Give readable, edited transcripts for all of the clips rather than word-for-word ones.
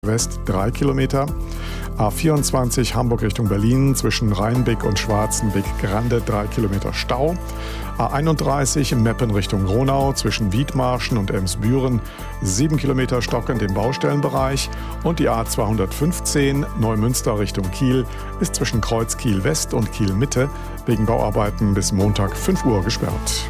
West 3 Kilometer. A24 Hamburg Richtung Berlin zwischen Rheinbeck und Schwarzenbeck-Grande 3 Kilometer Stau. A31 Meppen Richtung Gronau zwischen Wiedmarschen und Emsbüren 7 Kilometer stockend im Baustellenbereich. Und die A215 Neumünster Richtung Kiel ist zwischen Kreuz Kiel West und Kiel Mitte wegen Bauarbeiten bis Montag 5 Uhr gesperrt.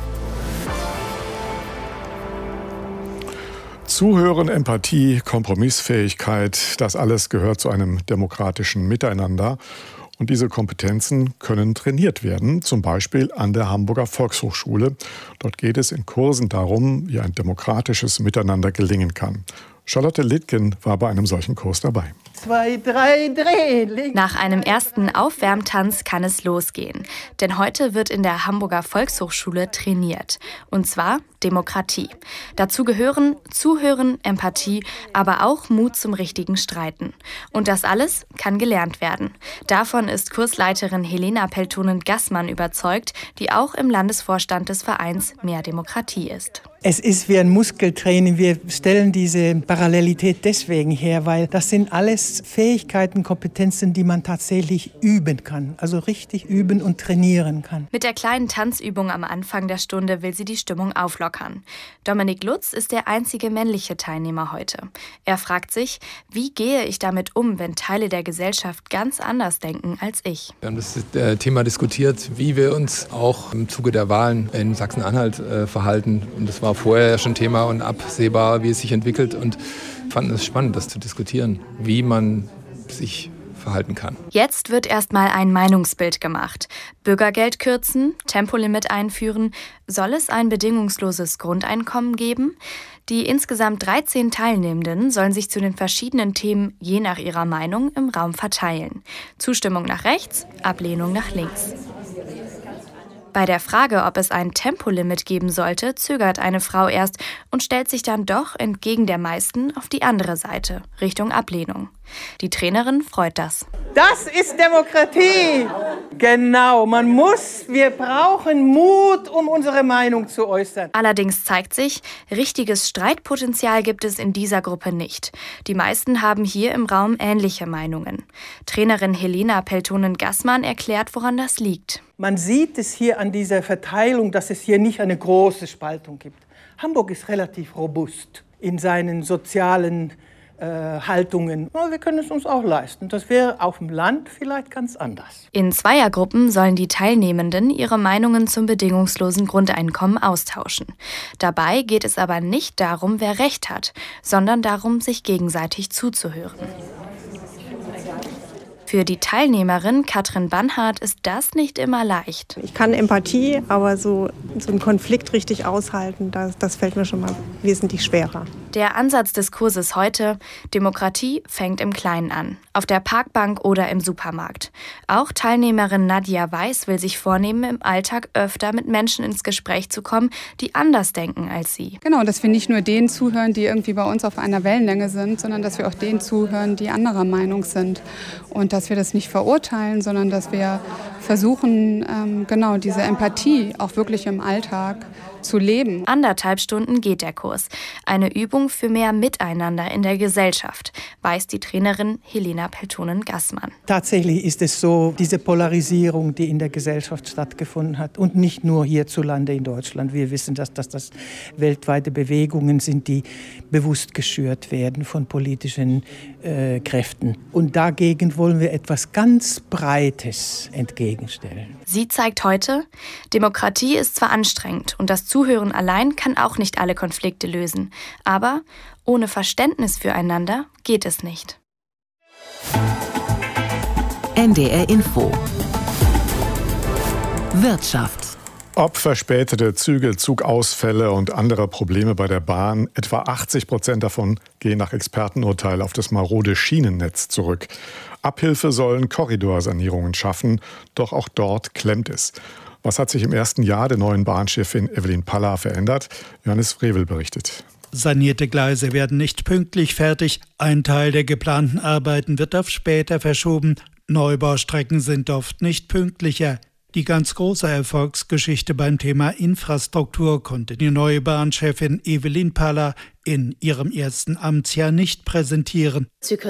Zuhören, Empathie, Kompromissfähigkeit, das alles gehört zu einem demokratischen Miteinander. Und diese Kompetenzen können trainiert werden, zum Beispiel an der Hamburger Volkshochschule. Dort geht es in Kursen darum, wie ein demokratisches Miteinander gelingen kann. Charlotte Littgen war bei einem solchen Kurs dabei. 2, 3, dreh. Nach einem ersten Aufwärmtanz kann es losgehen. Denn heute wird in der Hamburger Volkshochschule trainiert. Und zwar Demokratie. Dazu gehören Zuhören, Empathie, aber auch Mut zum richtigen Streiten. Und das alles kann gelernt werden. Davon ist Kursleiterin Helena Peltonen-Gassmann überzeugt, die auch im Landesvorstand des Vereins Mehr Demokratie ist. Es ist wie ein Muskeltraining. Wir stellen diese Parallelität deswegen her, weil das sind alles Fähigkeiten, Kompetenzen, die man tatsächlich üben kann. Also richtig üben und trainieren kann. Mit der kleinen Tanzübung am Anfang der Stunde will sie die Stimmung auflockern. Dominik Lutz ist der einzige männliche Teilnehmer heute. Er fragt sich, wie gehe ich damit um, wenn Teile der Gesellschaft ganz anders denken als ich? Wir haben das Thema diskutiert, wie wir uns auch im Zuge der Wahlen in Sachsen-Anhalt verhalten. Und das war vorher ja schon Thema und absehbar, wie es sich entwickelt, und fanden es spannend, das zu diskutieren, wie man sich verhalten kann. Jetzt wird erstmal ein Meinungsbild gemacht. Bürgergeld kürzen, Tempolimit einführen, soll es ein bedingungsloses Grundeinkommen geben? Die insgesamt 13 Teilnehmenden sollen sich zu den verschiedenen Themen je nach ihrer Meinung im Raum verteilen. Zustimmung nach rechts, Ablehnung nach links. Bei der Frage, ob es ein Tempolimit geben sollte, zögert eine Frau erst und stellt sich dann doch entgegen der meisten auf die andere Seite, Richtung Ablehnung. Die Trainerin freut das. Das ist Demokratie. Genau, wir brauchen Mut, um unsere Meinung zu äußern. Allerdings zeigt sich, richtiges Streitpotenzial gibt es in dieser Gruppe nicht. Die meisten haben hier im Raum ähnliche Meinungen. Trainerin Helena Peltonen-Gassmann erklärt, woran das liegt. Man sieht es hier an dieser Verteilung, dass es hier nicht eine große Spaltung gibt. Hamburg ist relativ robust in seinen sozialen Haltungen. Wir können es uns auch leisten. Das wäre auf dem Land vielleicht ganz anders. In Zweiergruppen sollen die Teilnehmenden ihre Meinungen zum bedingungslosen Grundeinkommen austauschen. Dabei geht es aber nicht darum, wer Recht hat, sondern darum, sich gegenseitig zuzuhören. Für die Teilnehmerin Katrin Banhardt ist das nicht immer leicht. Ich kann Empathie, aber so einen Konflikt richtig aushalten, das fällt mir schon mal wesentlich schwerer. Der Ansatz des Kurses heute: Demokratie fängt im Kleinen an, auf der Parkbank oder im Supermarkt. Auch Teilnehmerin Nadja Weiß will sich vornehmen, im Alltag öfter mit Menschen ins Gespräch zu kommen, die anders denken als sie. Genau, dass wir nicht nur denen zuhören, die irgendwie bei uns auf einer Wellenlänge sind, sondern dass wir auch denen zuhören, die anderer Meinung sind. Und dass wir das nicht verurteilen, sondern dass wir versuchen, diese Empathie auch wirklich im Alltag zu leben. 1,5 Stunden geht der Kurs. Eine Übung für mehr Miteinander in der Gesellschaft, weiß die Trainerin Helena Peltonen-Gassmann. Tatsächlich ist es so, diese Polarisierung, die in der Gesellschaft stattgefunden hat, und nicht nur hierzulande in Deutschland. Wir wissen, dass das weltweite Bewegungen sind, die bewusst geschürt werden von politischen Kräften. Und dagegen wollen wir etwas ganz Breites entgegenstellen. Sie zeigt heute, Demokratie ist zwar anstrengend und das Zuhören allein kann auch nicht alle Konflikte lösen. Aber ohne Verständnis füreinander geht es nicht. NDR Info Wirtschaft. Ob verspätete Züge, Zugausfälle und andere Probleme bei der Bahn, etwa 80% davon gehen nach Expertenurteil auf das marode Schienennetz zurück. Abhilfe sollen Korridorsanierungen schaffen, doch auch dort klemmt es. Was hat sich im ersten Jahr der neuen Bahnchefin Evelyn Palla verändert? Johannes Frevel berichtet. Sanierte Gleise werden nicht pünktlich fertig. Ein Teil der geplanten Arbeiten wird auf später verschoben. Neubaustrecken sind oft nicht pünktlicher. Die ganz große Erfolgsgeschichte beim Thema Infrastruktur konnte die neue Bahnchefin Evelyn Palla in ihrem ersten Amtsjahr nicht präsentieren.